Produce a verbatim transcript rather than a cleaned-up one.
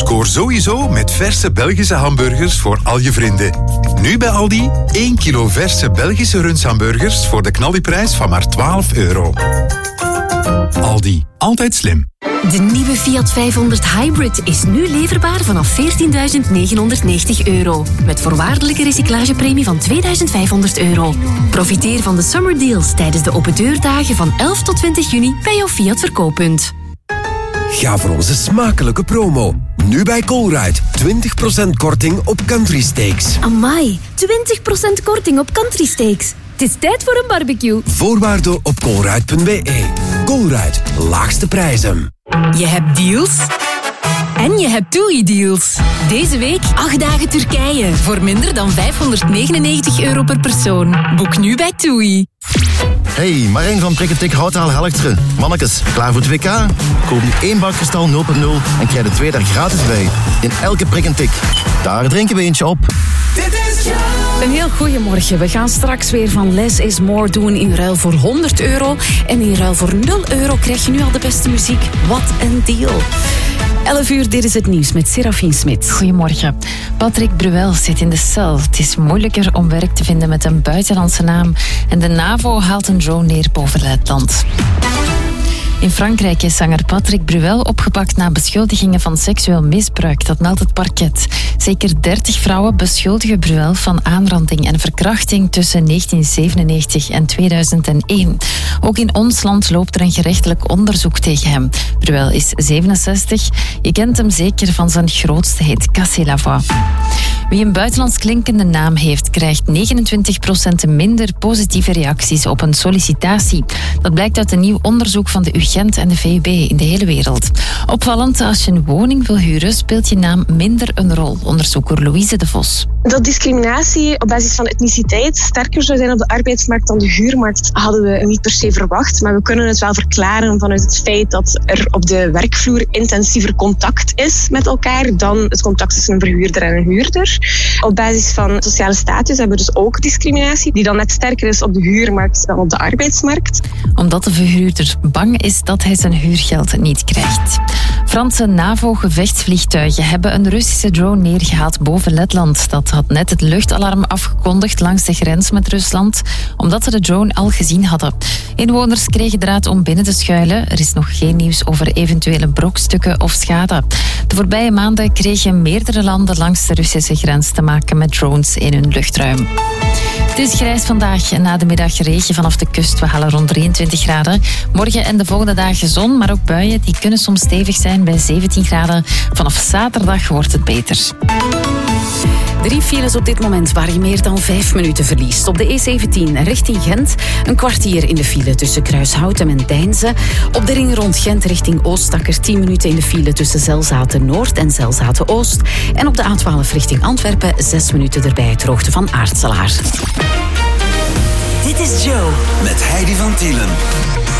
Scoor sowieso met verse Belgische hamburgers voor al je vrienden. Nu bij Aldi één kilo verse Belgische rundshamburgers voor de knaldiprijs van maar twaalf euro. Aldi, altijd slim. De nieuwe Fiat vijfhonderd Hybrid is nu leverbaar vanaf veertienduizend negenhonderdnegentig euro. Met voorwaardelijke recyclagepremie van tweeduizend vijfhonderd euro. Profiteer van de summer deals tijdens de open deurdagen van elf tot twintig juni bij jouw Fiat verkooppunt. Ga voor onze smakelijke promo. Nu bij Colruyt. twintig procent korting op country steaks. Amai, twintig procent korting op country steaks. Het is tijd voor een barbecue. Voorwaarden op colruyt punt be. Colruyt, laagste prijzen. Je hebt deals en je hebt TUI-deals. Deze week acht dagen Turkije voor minder dan vijfhonderdnegenennegentig euro per persoon. Boek nu bij TUI. Hey, Marijn van Prikketik Houtaal Helchteren. Mannekes, klaar voor het W K? Koop nu één bak Kristal nul punt nul en krijg er twee daar gratis bij. In elke Prikketik. Daar drinken we eentje op. Dit is Joe. Een heel goeiemorgen. We gaan straks weer van Less is More doen in ruil voor honderd euro. En in ruil voor nul euro krijg je nu al de beste muziek. Wat een deal. elf uur, dit is het nieuws met Serafine Smit. Goedemorgen. Patrick Bruel zit in de cel. Het is moeilijker om werk te vinden met een buitenlandse naam. En de NAVO haalt een drone neer boven Letland. In Frankrijk is zanger Patrick Bruel opgepakt na beschuldigingen van seksueel misbruik. Dat meldt het parket. Zeker dertig vrouwen beschuldigen Bruel van aanranding en verkrachting tussen negentien zevenennegentig en tweeduizend één. Ook in ons land loopt er een gerechtelijk onderzoek tegen hem. Bruel is zevenenzestig. Je kent hem zeker van zijn grootste hit Cassez la voix. Wie een buitenlands klinkende naam heeft, krijgt negenentwintig procent minder positieve reacties op een sollicitatie. Dat blijkt uit een nieuw onderzoek van de U Gent en de V U B in de hele wereld. Opvallend, als je een woning wil huren, speelt je naam minder een rol. Onderzoeker Louise de Vos. Dat discriminatie op basis van etniciteit sterker zou zijn op de arbeidsmarkt dan de huurmarkt, hadden we niet per se verwacht. Maar we kunnen het wel verklaren vanuit het feit dat er op de werkvloer intensiever contact is met elkaar dan het contact tussen een verhuurder en een huurder. Op basis van sociale status hebben we dus ook discriminatie die dan net sterker is op de huurmarkt dan op de arbeidsmarkt. Omdat de verhuurder bang is dat hij zijn huurgeld niet krijgt. Franse NAVO-gevechtsvliegtuigen hebben een Russische drone neergehaald boven Letland. Dat had net het luchtalarm afgekondigd langs de grens met Rusland, omdat ze de drone al gezien hadden. Inwoners kregen de raad om binnen te schuilen. Er is nog geen nieuws over eventuele brokstukken of schade. De voorbije maanden kregen meerdere landen langs de Russische grens te maken met drones in hun luchtruim. Het is grijs vandaag en na de middag regen vanaf de kust. We halen rond drieëntwintig graden. Morgen en de volgende dagen zon, maar ook buien. Die kunnen soms stevig zijn bij zeventien graden. Vanaf zaterdag wordt het beter. Drie files op dit moment waar je meer dan vijf minuten verliest. Op de E zeventien richting Gent een kwartier in de file tussen Kruishoutem en Deinze. Op de ring rond Gent richting Oostakker tien minuten in de file tussen Zelzaten Noord en Zelzaten Oost. En op de A twaalf richting Antwerpen zes minuten erbij ter hoogte van Aartselaar. Dit is Joe. Met Heidi van Tielen.